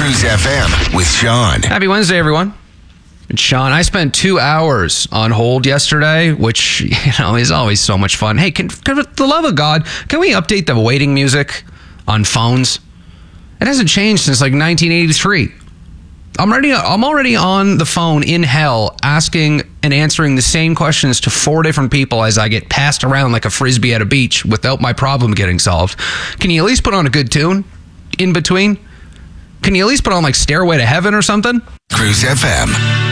Cruise FM with Sean. Happy Wednesday, everyone. It's Sean. I spent 2 hours on hold yesterday, which, is always so much fun. Hey, for the love of God, can we update the waiting music on phones? It hasn't changed since like 1983. I'm already on the phone in hell asking and answering the same questions to 4 different people as I get passed around like a frisbee at a beach without my problem getting solved. Can you at least put on a good tune in between? Can you at least put on like Stairway to Heaven or something? Cruise FM.